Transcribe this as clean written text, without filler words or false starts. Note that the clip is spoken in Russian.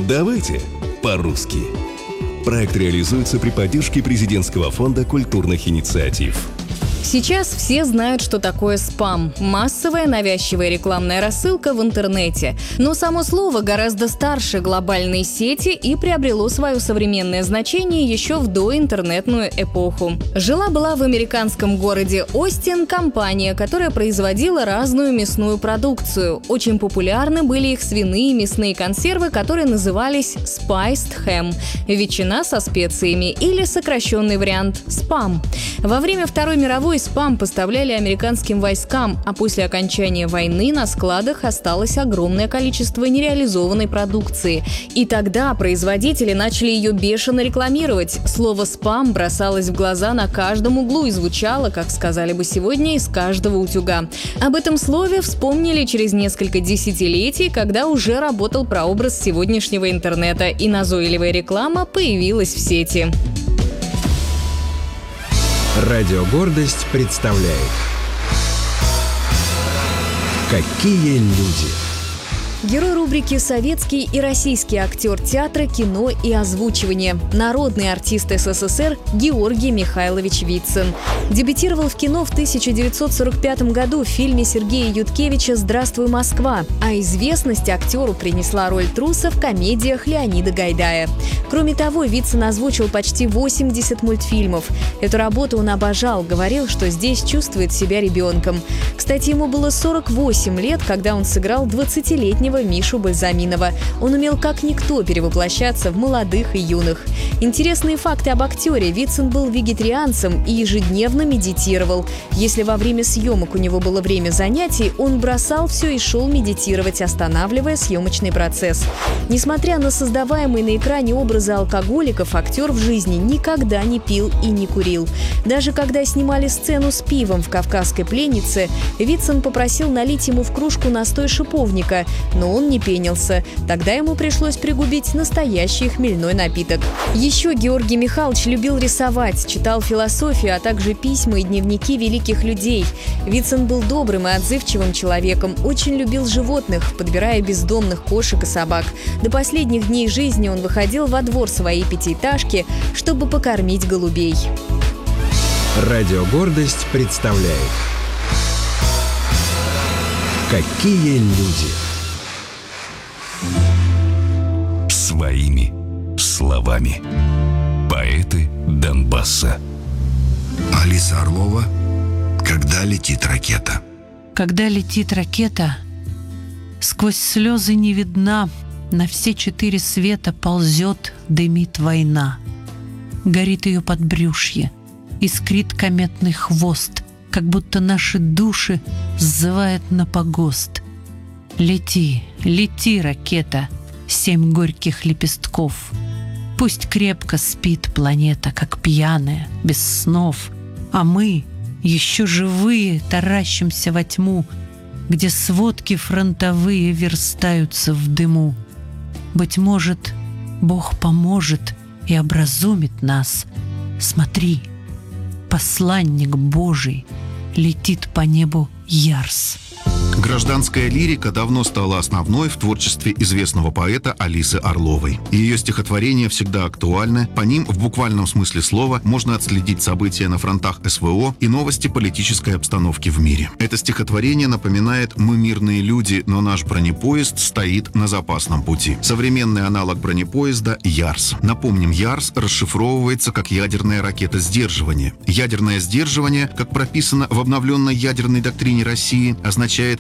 Давайте по-русски. Проект реализуется при поддержке Президентского фонда культурных инициатив. Сейчас все знают, что такое спам – массовая навязчивая рекламная рассылка в интернете. Но само слово гораздо старше глобальной сети и приобрело свое современное значение еще в доинтернетную эпоху. Жила-была в американском городе Остин компания, которая производила разную мясную продукцию. Очень популярны были их свиные мясные консервы, которые назывались spiced ham – ветчина со специями, или сокращенный вариант – спам. Во время Второй мировой спам поставляли американским войскам, а после окончания войны на складах осталось огромное количество нереализованной продукции. И тогда производители начали ее бешено рекламировать. Слово «спам» бросалось в глаза на каждом углу и звучало, как сказали бы сегодня, из каждого утюга. Об этом слове вспомнили через несколько десятилетий, когда уже работал прообраз сегодняшнего интернета, и назойливая реклама появилась в сети. Радио «Гордость» представляет «Какие люди». Герой рубрики «Советский и российский актер театра, кино и озвучивания», народный артист СССР Георгий Михайлович Вицин. Дебютировал в кино в 1945 году в фильме Сергея Юткевича «Здравствуй, Москва», а известность актеру принесла роль труса в комедиях Леонида Гайдая. Кроме того, Вицин озвучил почти 80 мультфильмов. Эту работу он обожал, говорил, что здесь чувствует себя ребенком. Кстати, ему было 48 лет, когда он сыграл 20-летнего Мишу Бальзаминова. Он умел как никто перевоплощаться в молодых и юных. Интересные факты об актере. Вицин был вегетарианцем и ежедневно медитировал. Если во время съемок у него было время занятий, он бросал все и шел медитировать, останавливая съемочный процесс. Несмотря на создаваемые на экране образы алкоголиков, актер в жизни никогда не пил и не курил. Даже когда снимали сцену с пивом в «Кавказской пленнице», Вицин попросил налить ему в кружку настой шиповника, но он не пенился. Тогда ему пришлось пригубить настоящий хмельной напиток. Еще Георгий Михайлович любил рисовать, читал философию, а также письма и дневники великих людей. Вицин был добрым и отзывчивым человеком, очень любил животных, подбирая бездомных кошек и собак. До последних дней жизни он выходил во двор своей пятиэтажки, чтобы покормить голубей. Радио «Гордость» представляет «Какие люди». Своими словами. Поэты Донбасса. Алиса Орлова «Когда летит ракета». Когда летит ракета, сквозь слезы не видна, на все 4 света ползет, дымит война. Горит ее подбрюшье, искрит кометный хвост, как будто наши души сзывает на погост. Лети, лети, ракета, 7 горьких лепестков. Пусть крепко спит планета, как пьяная, без снов, а мы, еще живые, таращимся во тьму, где сводки фронтовые верстаются в дыму. Быть может, Бог поможет и образумит нас. Смотри, посланник Божий летит по небу Ярс. Гражданская лирика давно стала основной в творчестве известного поэта Алисы Орловой. Ее стихотворения всегда актуальны, по ним в буквальном смысле слова можно отследить события на фронтах СВО и новости политической обстановки в мире. Это стихотворение напоминает «Мы мирные люди, но наш бронепоезд стоит на запасном пути». Современный аналог бронепоезда – Ярс. Напомним, Ярс расшифровывается как ядерная ракета сдерживания. Ядерное сдерживание, как прописано в обновленной ядерной доктрине России, означает